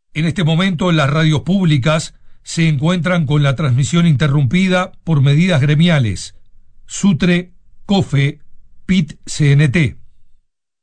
En este momento, las radios públicas se encuentran con la transmisión interrumpida por medidas gremiales. SUTRE, COFE, PIT-CNT.